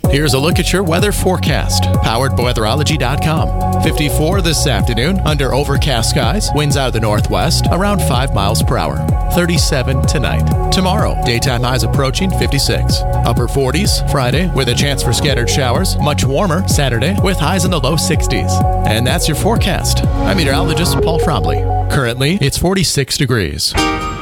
Here's a look at your weather forecast, powered by weatherology.com. 54 this afternoon, under overcast skies, winds out of the northwest, around 5 miles per hour. 37 tonight. Tomorrow, daytime highs approaching 56. Upper 40s Friday, with a chance for scattered showers. Much warmer Saturday, with highs in the low 60s. And that's your forecast. I'm meteorologist Paul Frombley. Currently, it's 46 degrees.